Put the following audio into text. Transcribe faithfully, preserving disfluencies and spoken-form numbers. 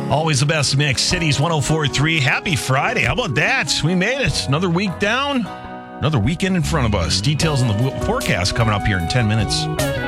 Always the best mix. Cities one oh four point three. Happy Friday. How about that? We made it. Another week down. Another weekend in front of us. Details on the forecast coming up here in ten minutes.